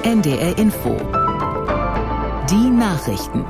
NDR Info. Die Nachrichten.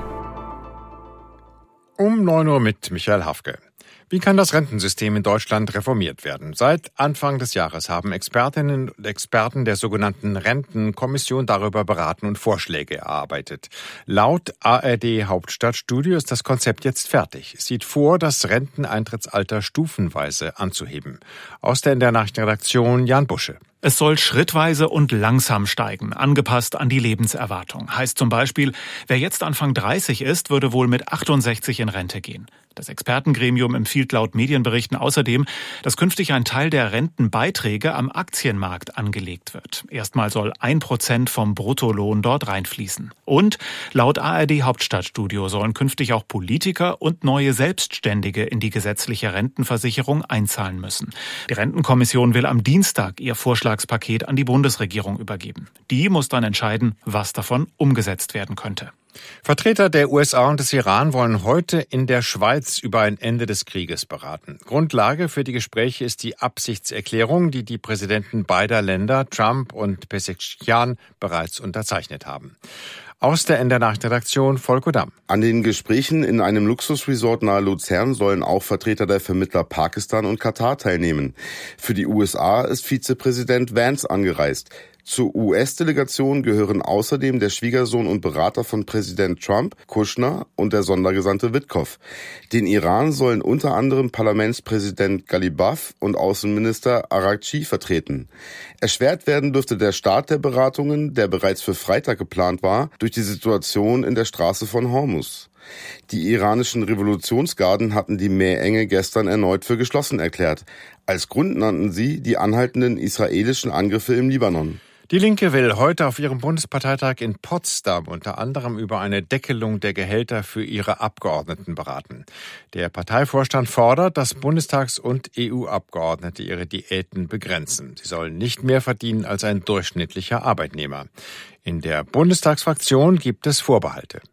Um 9 Uhr mit Michael Hafke. Wie kann das Rentensystem in Deutschland reformiert werden? Seit Anfang des Jahres haben Expertinnen und Experten der sogenannten Rentenkommission darüber beraten und Vorschläge erarbeitet. Laut ARD Hauptstadtstudio ist das Konzept jetzt fertig. Es sieht vor, das Renteneintrittsalter stufenweise anzuheben. Aus der NDR Nachrichtenredaktion Jan Busche. Es soll schrittweise und langsam steigen, angepasst an die Lebenserwartung. Heißt zum Beispiel, wer jetzt Anfang 30 ist, würde wohl mit 68 in Rente gehen. Das Expertengremium empfiehlt laut Medienberichten außerdem, dass künftig ein Teil der Rentenbeiträge am Aktienmarkt angelegt wird. Erstmal soll 1% vom Bruttolohn dort reinfließen. Und laut ARD Hauptstadtstudio sollen künftig auch Politiker und neue Selbstständige in die gesetzliche Rentenversicherung einzahlen müssen. Die Rentenkommission will am Dienstag ihr Vorschlagspaket an die Bundesregierung übergeben. Die muss dann entscheiden, was davon umgesetzt werden könnte. Vertreter der USA und des Iran wollen heute in der Schweiz über ein Ende des Krieges beraten. Grundlage für die Gespräche ist die Absichtserklärung, die die Präsidenten beider Länder, Trump und Pezeshkian, bereits unterzeichnet haben. Aus der NDR Nachrichtenredaktion Volker Damm. An den Gesprächen in einem Luxusresort nahe Luzern sollen auch Vertreter der Vermittler Pakistan und Katar teilnehmen. Für die USA ist Vizepräsident Vance angereist. Zur US-Delegation gehören außerdem der Schwiegersohn und Berater von Präsident Trump, Kushner, und der Sondergesandte Witkow. Den Iran sollen unter anderem Parlamentspräsident Ghalibaf und Außenminister Araghchi vertreten. Erschwert werden dürfte der Start der Beratungen, der bereits für Freitag geplant war, durch die Situation in der Straße von Hormuz. Die iranischen Revolutionsgarden hatten die Meerenge gestern erneut für geschlossen erklärt. Als Grund nannten sie die anhaltenden israelischen Angriffe im Libanon. Die Linke will heute auf ihrem Bundesparteitag in Potsdam unter anderem über eine Deckelung der Gehälter für ihre Abgeordneten beraten. Der Parteivorstand fordert, dass Bundestags- und EU-Abgeordnete ihre Diäten begrenzen. Sie sollen nicht mehr verdienen als ein durchschnittlicher Arbeitnehmer. In der Bundestagsfraktion gibt es Vorbehalte.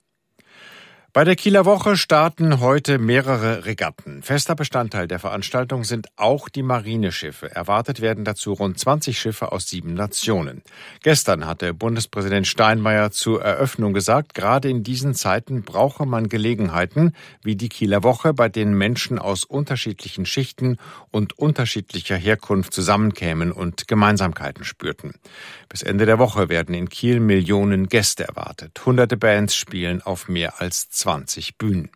Bei der Kieler Woche starten heute mehrere Regatten. Fester Bestandteil der Veranstaltung sind auch die Marineschiffe. Erwartet werden dazu rund 20 Schiffe aus 7 Nationen. Gestern hatte Bundespräsident Steinmeier zur Eröffnung gesagt, gerade in diesen Zeiten brauche man Gelegenheiten wie die Kieler Woche, bei denen Menschen aus unterschiedlichen Schichten und unterschiedlicher Herkunft zusammenkämen und Gemeinsamkeiten spürten. Bis Ende der Woche werden in Kiel Millionen Gäste erwartet. Hunderte Bands spielen auf mehr als 20 Bühnen.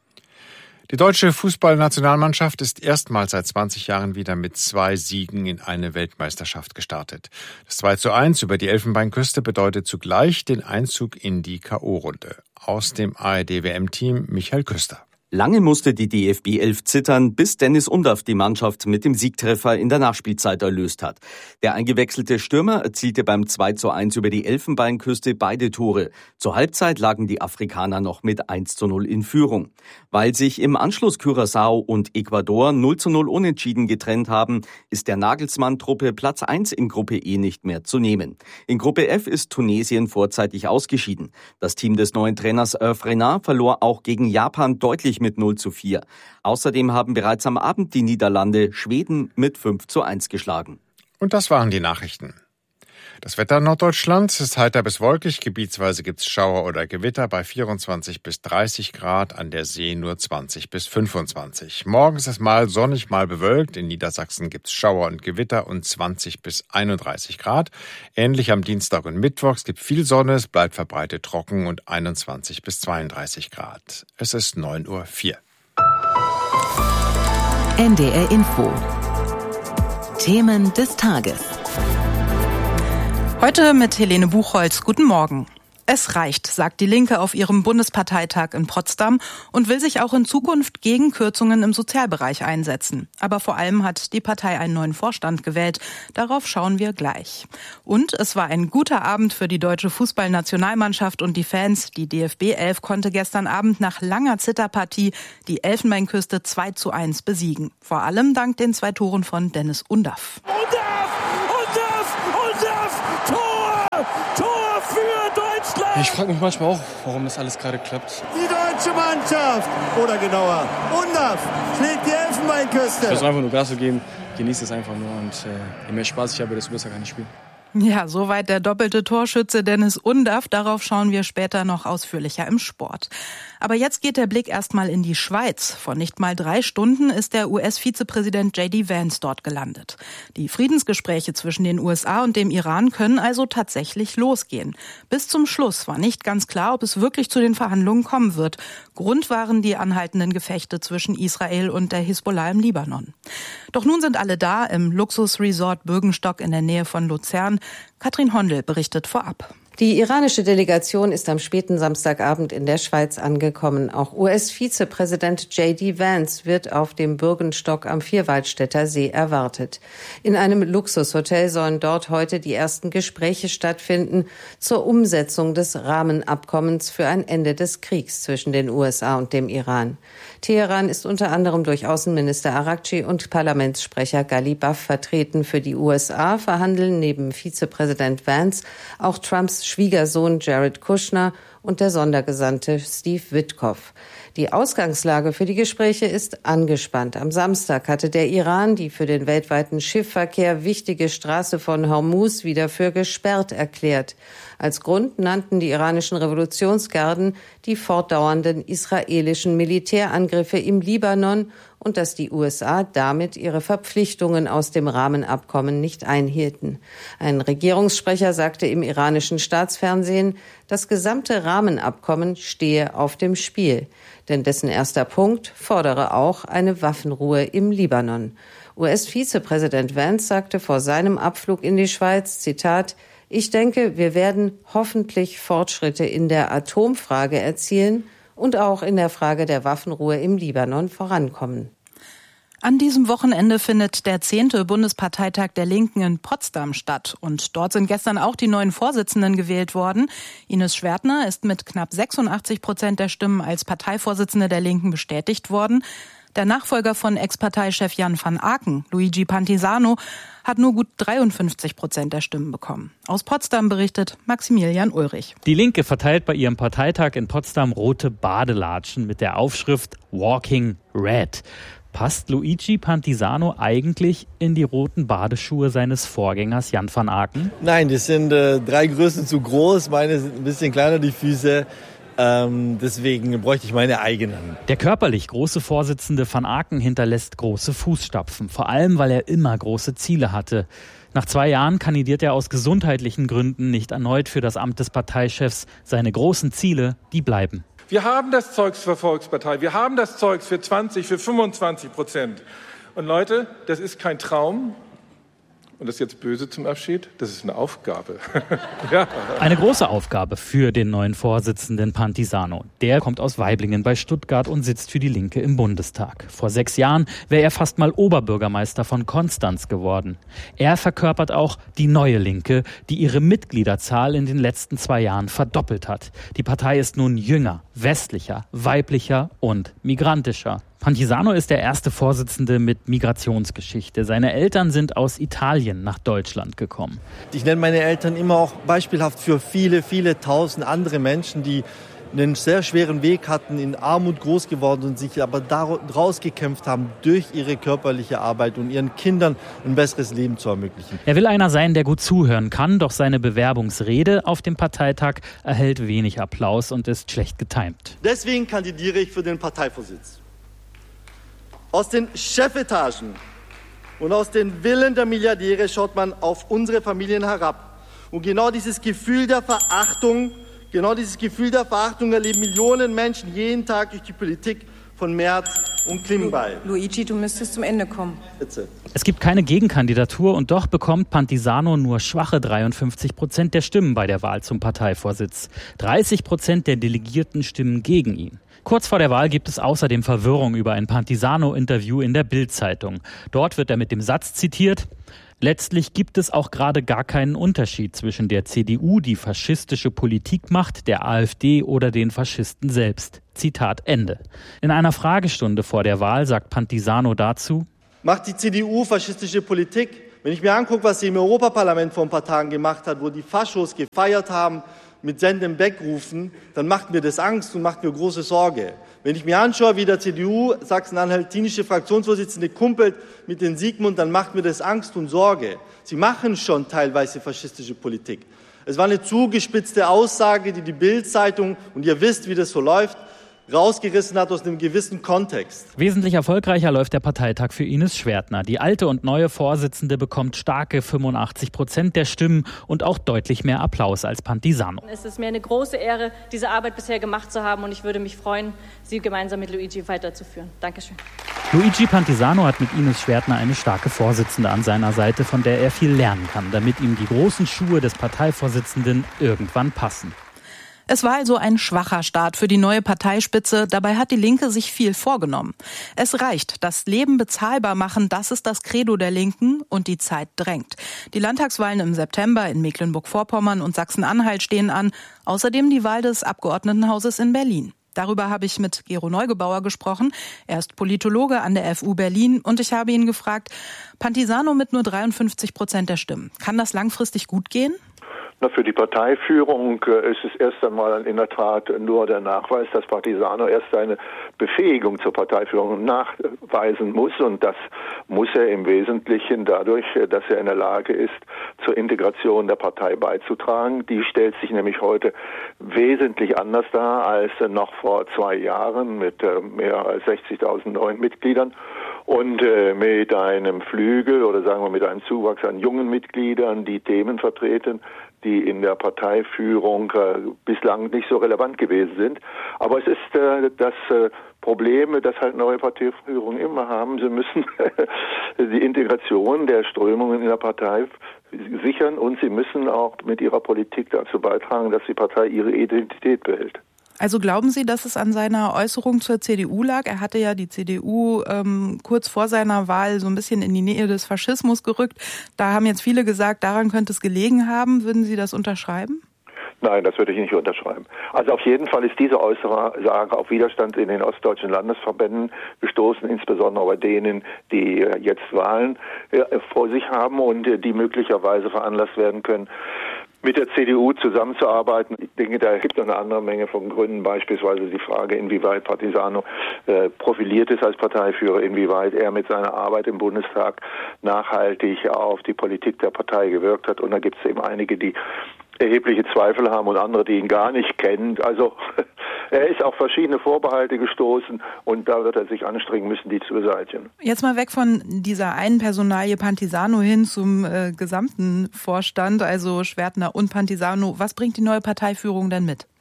Die deutsche Fußballnationalmannschaft ist erstmals seit 20 Jahren wieder mit 2 Siegen in eine Weltmeisterschaft gestartet. Das 2:1 über die Elfenbeinküste bedeutet zugleich den Einzug in die K.O.-Runde. Aus dem ARD-WM-Team Michael Küster. Lange musste die DFB 11 zittern, bis Dennis Undaff die Mannschaft mit dem Siegtreffer in der Nachspielzeit erlöst hat. Der eingewechselte Stürmer erzielte beim 2:1 über die Elfenbeinküste beide Tore. Zur Halbzeit lagen die Afrikaner noch mit 1:0 in Führung. Weil sich im Anschluss Curaçao und Ecuador 0:0 unentschieden getrennt haben, ist der Nagelsmann-Truppe Platz 1 in Gruppe E nicht mehr zu nehmen. In Gruppe F ist Tunesien vorzeitig ausgeschieden. Das Team des neuen Trainers Hervé Renard verlor auch gegen Japan deutlich mit 0:4. Außerdem haben bereits am Abend die Niederlande Schweden mit 5:1 geschlagen. Und das waren die Nachrichten. Das Wetter in Norddeutschland ist heiter bis wolkig. Gebietsweise gibt es Schauer oder Gewitter bei 24 bis 30 Grad, an der See nur 20 bis 25. Morgens ist es mal sonnig, mal bewölkt. In Niedersachsen gibt es Schauer und Gewitter und 20 bis 31 Grad. Ähnlich am Dienstag und Mittwoch. Es gibt viel Sonne, es bleibt verbreitet trocken und 21 bis 32 Grad. Es ist 9:04 Uhr. NDR Info. Themen des Tages. Heute mit Helene Buchholz. Guten Morgen. Es reicht, sagt die Linke auf ihrem Bundesparteitag in Potsdam und will sich auch in Zukunft gegen Kürzungen im Sozialbereich einsetzen. Aber vor allem hat die Partei einen neuen Vorstand gewählt. Darauf schauen wir gleich. Und es war ein guter Abend für die deutsche Fußballnationalmannschaft und die Fans. Die DFB 11 konnte gestern Abend nach langer Zitterpartie die Elfenbeinküste 2:1 besiegen. Vor allem dank den 2 Toren von Dennis Undaff. Tor für Deutschland! Ich frage mich manchmal auch, warum das alles gerade klappt. Die deutsche Mannschaft, oder genauer, Undaff schlägt die Elfenbeinküste. Ich versuche einfach nur Gas zu geben, genieße es einfach nur und je mehr Spaß ich habe, desto besser kann ich spielen. Ja, soweit der doppelte Torschütze Deniz Undav. Darauf schauen wir später noch ausführlicher im Sport. Aber jetzt geht der Blick erstmal in die Schweiz. Vor nicht mal 3 Stunden ist der US-Vizepräsident J.D. Vance dort gelandet. Die Friedensgespräche zwischen den USA und dem Iran können also tatsächlich losgehen. Bis zum Schluss war nicht ganz klar, ob es wirklich zu den Verhandlungen kommen wird. Grund waren die anhaltenden Gefechte zwischen Israel und der Hisbollah im Libanon. Doch nun sind alle da im Luxusresort Bürgenstock in der Nähe von Luzern. Katrin Hondel berichtet vorab. Die iranische Delegation ist am späten Samstagabend in der Schweiz angekommen. Auch US-Vizepräsident J.D. Vance wird auf dem Bürgenstock am Vierwaldstätter See erwartet. In einem Luxushotel sollen dort heute die ersten Gespräche stattfinden zur Umsetzung des Rahmenabkommens für ein Ende des Kriegs zwischen den USA und dem Iran. Teheran ist unter anderem durch Außenminister Araghchi und Parlamentssprecher Ghalibaf vertreten. Für die USA verhandeln neben Vizepräsident Vance auch Trumps Schwiegersohn Jared Kushner und der Sondergesandte Steve Witkoff. Die Ausgangslage für die Gespräche ist angespannt. Am Samstag hatte der Iran die für den weltweiten Schiffverkehr wichtige Straße von Hormuz wieder für gesperrt erklärt. Als Grund nannten die iranischen Revolutionsgarden die fortdauernden israelischen Militärangriffe im Libanon und dass die USA damit ihre Verpflichtungen aus dem Rahmenabkommen nicht einhielten. Ein Regierungssprecher sagte im iranischen Staatsfernsehen, das gesamte Rahmenabkommen stehe auf dem Spiel. Denn dessen erster Punkt fordere auch eine Waffenruhe im Libanon. US-Vizepräsident Vance sagte vor seinem Abflug in die Schweiz, Zitat, ich denke, wir werden hoffentlich Fortschritte in der Atomfrage erzielen und auch in der Frage der Waffenruhe im Libanon vorankommen. An diesem Wochenende findet der 10. Bundesparteitag der Linken in Potsdam statt. Und dort sind gestern auch die neuen Vorsitzenden gewählt worden. Ines Schwertner ist mit knapp 86% der Stimmen als Parteivorsitzende der Linken bestätigt worden. Der Nachfolger von Ex-Parteichef Jan van Aken, Luigi Pantisano, hat nur gut 53% der Stimmen bekommen. Aus Potsdam berichtet Maximilian Ulrich. Die Linke verteilt bei ihrem Parteitag in Potsdam rote Badelatschen mit der Aufschrift Walking Red. Passt Luigi Pantisano eigentlich in die roten Badeschuhe seines Vorgängers Jan van Aken? Nein, das sind 3 Größen zu groß. Meine sind ein bisschen kleiner, die Füße. Deswegen bräuchte ich meine eigenen. Der körperlich große Vorsitzende van Aken hinterlässt große Fußstapfen. Vor allem, weil er immer große Ziele hatte. Nach 2 Jahren kandidiert er aus gesundheitlichen Gründen nicht erneut für das Amt des Parteichefs. Seine großen Ziele, die bleiben. Wir haben das Zeugs für Volkspartei. Wir haben das Zeugs für 20, für 25%. Und Leute, das ist kein Traum. Und das ist jetzt böse zum Abschied, das ist eine Aufgabe. Ja. Eine große Aufgabe für den neuen Vorsitzenden Pantisano. Der kommt aus Waiblingen bei Stuttgart und sitzt für die Linke im Bundestag. Vor 6 Jahren wäre er fast mal Oberbürgermeister von Konstanz geworden. Er verkörpert auch die neue Linke, die ihre Mitgliederzahl in den letzten 2 Jahren verdoppelt hat. Die Partei ist nun jünger, westlicher, weiblicher und migrantischer. Pantisano ist der erste Vorsitzende mit Migrationsgeschichte. Seine Eltern sind aus Italien nach Deutschland gekommen. Ich nenne meine Eltern immer auch beispielhaft für viele, viele tausend andere Menschen, die einen sehr schweren Weg hatten, in Armut groß geworden und sich aber daraus gekämpft haben, durch ihre körperliche Arbeit und ihren Kindern ein besseres Leben zu ermöglichen. Er will einer sein, der gut zuhören kann, doch seine Bewerbungsrede auf dem Parteitag erhält wenig Applaus und ist schlecht getimt. Deswegen kandidiere ich für den Parteivorsitz. Aus den Chefetagen und aus den Villen der Milliardäre schaut man auf unsere Familien herab. Und genau dieses Gefühl der Verachtung erleben Millionen Menschen jeden Tag durch die Politik von Merz und Klingbeil. Luigi, du müsstest zum Ende kommen. Bitte. Es gibt keine Gegenkandidatur und doch bekommt Pantisano nur schwache 53% der Stimmen bei der Wahl zum Parteivorsitz. 30% der Delegierten stimmen gegen ihn. Kurz vor der Wahl gibt es außerdem Verwirrung über ein Pantisano-Interview in der Bild-Zeitung. Dort wird er mit dem Satz zitiert: Letztlich gibt es auch gerade gar keinen Unterschied zwischen der CDU, die faschistische Politik macht, der AfD oder den Faschisten selbst. Zitat Ende. In einer Fragestunde vor der Wahl sagt Pantisano dazu: Macht die CDU faschistische Politik? Wenn ich mir angucke, was sie im Europaparlament vor ein paar Tagen gemacht hat, wo die Faschos gefeiert haben, mit Senden wegrufen, dann macht mir das Angst und macht mir große Sorge. Wenn ich mir anschaue, wie der CDU sachsen-anhaltinische Fraktionsvorsitzende kumpelt mit den Sigmund, dann macht mir das Angst und Sorge. Sie machen schon teilweise faschistische Politik. Es war eine zugespitzte Aussage, die Bild-Zeitung, und ihr wisst, wie das so läuft, rausgerissen hat aus einem gewissen Kontext. Wesentlich erfolgreicher läuft der Parteitag für Ines Schwertner. Die alte und neue Vorsitzende bekommt starke 85% der Stimmen und auch deutlich mehr Applaus als Pantisano. Es ist mir eine große Ehre, diese Arbeit bisher gemacht zu haben, und ich würde mich freuen, sie gemeinsam mit Luigi weiterzuführen. Dankeschön. Luigi Pantisano hat mit Ines Schwertner eine starke Vorsitzende an seiner Seite, von der er viel lernen kann, damit ihm die großen Schuhe des Parteivorsitzenden irgendwann passen. Es war also ein schwacher Start für die neue Parteispitze. Dabei hat die Linke sich viel vorgenommen. Es reicht. Das Leben bezahlbar machen, das ist das Credo der Linken, und die Zeit drängt. Die Landtagswahlen im September in Mecklenburg-Vorpommern und Sachsen-Anhalt stehen an. Außerdem die Wahl des Abgeordnetenhauses in Berlin. Darüber habe ich mit Gero Neugebauer gesprochen. Er ist Politologe an der FU Berlin, und ich habe ihn gefragt, Pantisano mit nur 53% der Stimmen. Kann das langfristig gut gehen? Für die Parteiführung ist es erst einmal in der Tat nur der Nachweis, dass Pantisano erst seine Befähigung zur Parteiführung nachweisen muss. Und das muss er im Wesentlichen dadurch, dass er in der Lage ist, zur Integration der Partei beizutragen. Die stellt sich nämlich heute wesentlich anders dar als noch vor 2 Jahren mit mehr als 60.000 neuen Mitgliedern. Und mit einem Flügel oder sagen wir mit einem Zuwachs an jungen Mitgliedern, die Themen vertreten, die in der Parteiführung bislang nicht so relevant gewesen sind. Aber es ist das Problem, das halt neue Parteiführungen immer haben. Sie müssen die Integration der Strömungen in der Partei sichern, und sie müssen auch mit ihrer Politik dazu beitragen, dass die Partei ihre Identität behält. Also glauben Sie, dass es an seiner Äußerung zur CDU lag? Er hatte ja die CDU kurz vor seiner Wahl so ein bisschen in die Nähe des Faschismus gerückt. Da haben jetzt viele gesagt, daran könnte es gelegen haben. Würden Sie das unterschreiben? Nein, das würde ich nicht unterschreiben. Also auf jeden Fall ist diese Aussage auf Widerstand in den ostdeutschen Landesverbänden gestoßen, insbesondere bei denen, die jetzt Wahlen vor sich haben und die möglicherweise veranlasst werden können, mit der CDU zusammenzuarbeiten. Ich denke, da gibt es noch eine andere Menge von Gründen, beispielsweise die Frage, inwieweit Pantisano profiliert ist als Parteiführer, inwieweit er mit seiner Arbeit im Bundestag nachhaltig auf die Politik der Partei gewirkt hat. Und da gibt es eben einige, die erhebliche Zweifel haben, und andere, die ihn gar nicht kennen. Also er ist auf verschiedene Vorbehalte gestoßen, und da wird er sich anstrengen müssen, die zu beseitigen. Jetzt mal weg von dieser einen Personalie Pantisano hin zum gesamten Vorstand, also Schwertner und Pantisano. Was bringt die neue Parteiführung denn mit?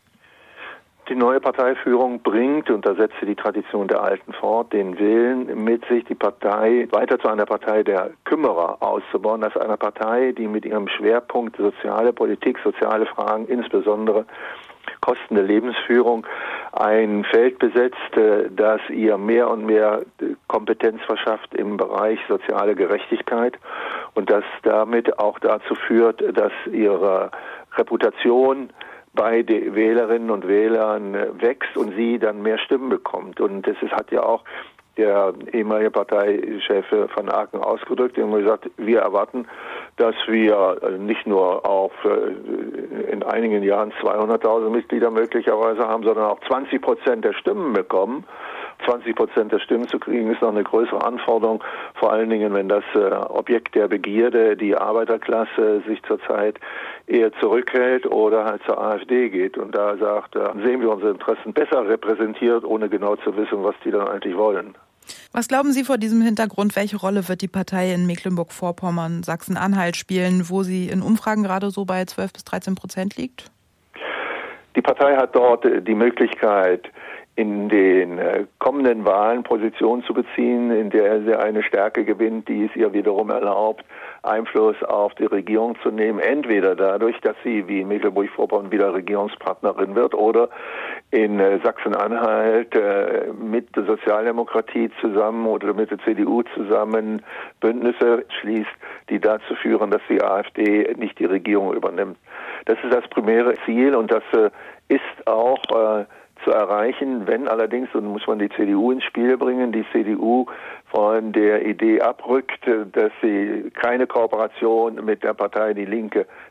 Die neue Parteiführung bringt, und da setzt sie die Tradition der Alten fort, den Willen mit sich, die Partei weiter zu einer Partei der Kümmerer auszubauen, als einer Partei, die mit ihrem Schwerpunkt soziale Politik, soziale Fragen, insbesondere Kosten der Lebensführung, ein Feld besetzt, das ihr mehr und mehr Kompetenz verschafft im Bereich soziale Gerechtigkeit, und das damit auch dazu führt, dass ihre Reputation bei den Wählerinnen und Wählern wächst und sie dann mehr Stimmen bekommt. Und das hat ja auch der ehemalige Parteichef von Aachen ausgedrückt, der hat gesagt, wir erwarten, dass wir nicht nur auf in einigen Jahren 200.000 Mitglieder möglicherweise haben, sondern auch 20% der Stimmen bekommen. 20% der Stimmen zu kriegen, ist noch eine größere Anforderung, vor allen Dingen, wenn das Objekt der Begierde, die Arbeiterklasse, sich zurzeit eher zurückhält oder halt zur AfD geht. Und da sehen wir unsere Interessen besser repräsentiert, ohne genau zu wissen, was die dann eigentlich wollen. Was glauben Sie vor diesem Hintergrund, welche Rolle wird die Partei in Mecklenburg-Vorpommern, Sachsen-Anhalt spielen, wo sie in Umfragen gerade so bei 12-13% liegt? Die Partei hat dort die Möglichkeit, in den kommenden Wahlen Position zu beziehen, in der sie eine Stärke gewinnt, die es ihr wiederum erlaubt, Einfluss auf die Regierung zu nehmen, entweder dadurch, dass sie wie in Mecklenburg-Vorpommern wieder Regierungspartnerin wird, oder in Sachsen-Anhalt mit der Sozialdemokratie zusammen oder mit der CDU zusammen Bündnisse schließt, die dazu führen, dass die AfD nicht die Regierung übernimmt. Das ist das primäre Ziel, und das ist auch zu erreichen, wenn allerdings, und muss man die CDU ins Spiel bringen, die CDU von der Idee abrückt, dass sie keine Kooperation mit der Partei Die Linke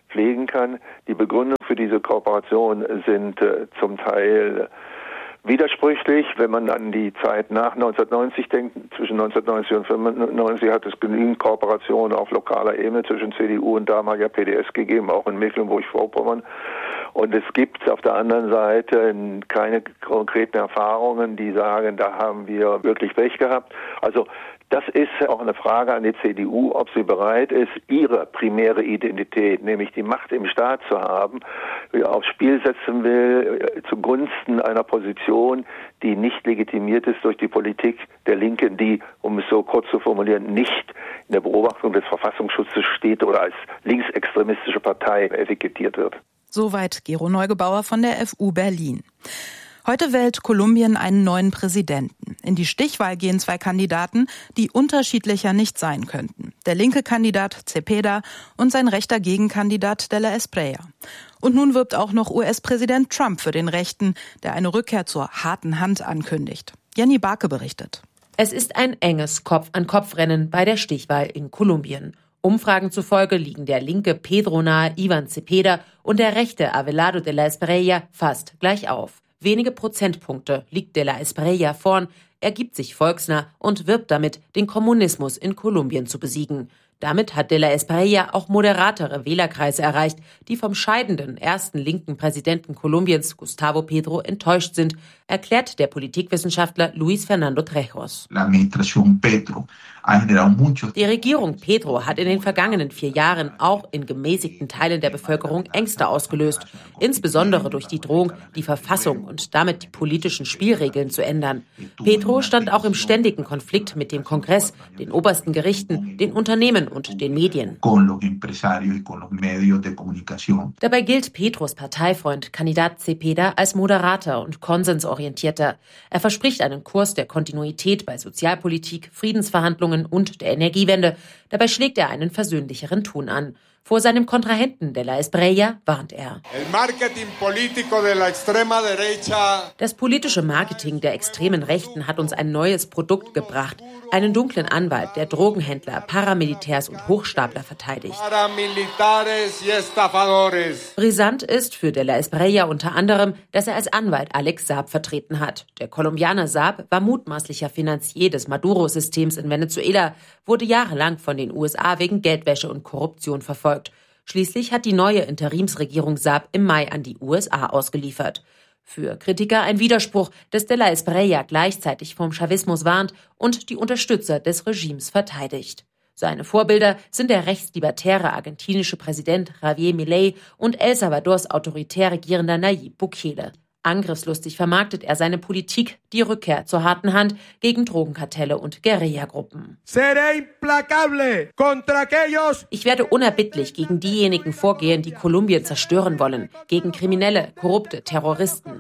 pflegen kann. Die Begründungen für diese Kooperation sind zum Teil widersprüchlich. Wenn man an die Zeit nach 1990 denkt, zwischen 1990 und 1995 hat es genügend Kooperationen auf lokaler Ebene zwischen CDU und damaliger PDS gegeben, auch in Mecklenburg-Vorpommern. Und es gibt auf der anderen Seite keine konkreten Erfahrungen, die sagen, da haben wir wirklich Pech gehabt. Also das ist auch eine Frage an die CDU, ob sie bereit ist, ihre primäre Identität, nämlich die Macht im Staat zu haben, aufs Spiel setzen will, zugunsten einer Position, die nicht legitimiert ist durch die Politik der Linken, die, um es so kurz zu formulieren, nicht in der Beobachtung des Verfassungsschutzes steht oder als linksextremistische Partei etikettiert wird. Soweit Gero Neugebauer von der FU Berlin. Heute wählt Kolumbien einen neuen Präsidenten. In die Stichwahl gehen 2 Kandidaten, die unterschiedlicher nicht sein könnten. Der linke Kandidat Cepeda und sein rechter Gegenkandidat de la Espriella. Und nun wirbt auch noch US-Präsident Trump für den Rechten, der eine Rückkehr zur harten Hand ankündigt. Jenny Barke berichtet. Es ist ein enges Kopf-an-Kopf-Rennen bei der Stichwahl in Kolumbien. Umfragen zufolge liegen der linke Pedro-nahe Ivan Cepeda und der rechte Abelardo de la Espriella fast gleich auf. Wenige Prozentpunkte liegt de la Espriella vorn, er gibt sich volksnah und wirbt damit, den Kommunismus in Kolumbien zu besiegen. Damit hat de la Espriella auch moderatere Wählerkreise erreicht, die vom scheidenden ersten linken Präsidenten Kolumbiens, Gustavo Petro, enttäuscht sind, erklärt der Politikwissenschaftler Luis Fernando Trejos. Die Regierung Petro hat in den vergangenen 4 Jahren auch in gemäßigten Teilen der Bevölkerung Ängste ausgelöst, insbesondere durch die Drohung, die Verfassung und damit die politischen Spielregeln zu ändern. Petro stand auch im ständigen Konflikt mit dem Kongress, den obersten Gerichten, den Unternehmen und den Medien. Dabei gilt Petros Parteifreund, Kandidat Cepeda, als moderater und konsensorientierter. Er verspricht einen Kurs der Kontinuität bei Sozialpolitik, Friedensverhandlungen und der Energiewende. Dabei schlägt er einen versöhnlicheren Ton an. Vor seinem Kontrahenten de la Espriella warnt er. Das politische Marketing der extremen Rechten hat uns ein neues Produkt gebracht. Einen dunklen Anwalt, der Drogenhändler, Paramilitärs und Hochstapler verteidigt. Brisant ist für de la Espriella unter anderem, dass er als Anwalt Alex Saab vertreten hat. Der Kolumbianer Saab war mutmaßlicher Finanzier des Maduro-Systems in Venezuela, wurde jahrelang von den USA wegen Geldwäsche und Korruption verfolgt. Schließlich hat die neue Interimsregierung Saab im Mai an die USA ausgeliefert. Für Kritiker ein Widerspruch, dass de la Espriella gleichzeitig vom Chavismus warnt und die Unterstützer des Regimes verteidigt. Seine Vorbilder sind der rechtslibertäre argentinische Präsident Javier Milei und El Salvadors autoritär regierender Nayib Bukele. Angriffslustig vermarktet er seine Politik, die Rückkehr zur harten Hand gegen Drogenkartelle und Guerillagruppen. Ich werde unerbittlich gegen diejenigen vorgehen, die Kolumbien zerstören wollen, gegen Kriminelle, korrupte Terroristen.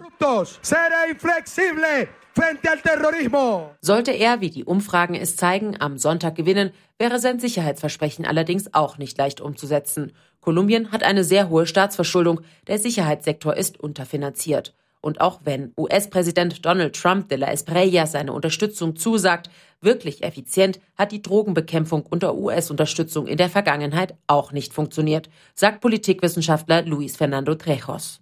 Sollte er, wie die Umfragen es zeigen, am Sonntag gewinnen, wäre sein Sicherheitsversprechen allerdings auch nicht leicht umzusetzen. Kolumbien hat eine sehr hohe Staatsverschuldung, der Sicherheitssektor ist unterfinanziert. Und auch wenn US-Präsident Donald Trump de la Espriella seine Unterstützung zusagt, wirklich effizient hat die Drogenbekämpfung unter US-Unterstützung in der Vergangenheit auch nicht funktioniert, sagt Politikwissenschaftler Luis Fernando Trejos.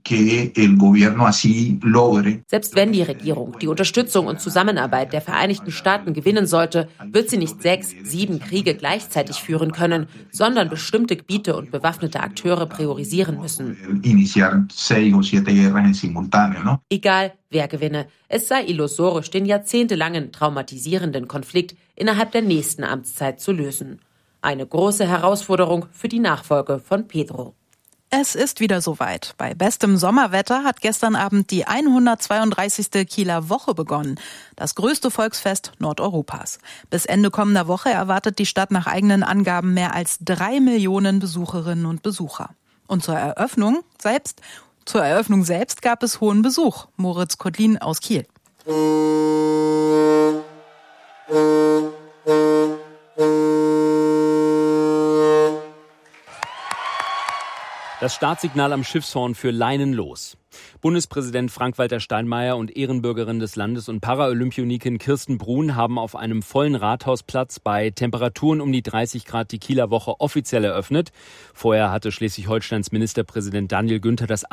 Selbst wenn die Regierung die Unterstützung und Zusammenarbeit der Vereinigten Staaten gewinnen sollte, wird sie nicht 6, 7 Kriege gleichzeitig führen können, sondern bestimmte Gebiete und bewaffnete Akteure priorisieren müssen. Egal, wer gewinne, es sei illusorisch, den jahrzehntelangen traumatisierenden Konflikt innerhalb der nächsten Amtszeit zu lösen. Eine große Herausforderung für die Nachfolge von Petro. Es ist wieder soweit. Bei bestem Sommerwetter hat gestern Abend die 132. Kieler Woche begonnen. Das größte Volksfest Nordeuropas. Bis Ende kommender Woche erwartet die Stadt nach eigenen Angaben mehr als 3 Millionen Besucherinnen und Besucher. Und zur Eröffnung selbst gab es hohen Besuch. Moritz Kotlin aus Kiel. Das Startsignal am Schiffshorn für Leinen los. Bundespräsident Frank-Walter Steinmeier und Ehrenbürgerin des Landes und Paralympionikin Kirsten Brun haben auf einem vollen Rathausplatz bei Temperaturen um die 30 Grad die Kieler Woche offiziell eröffnet. Vorher hatte Schleswig-Holsteins Ministerpräsident Daniel Günther das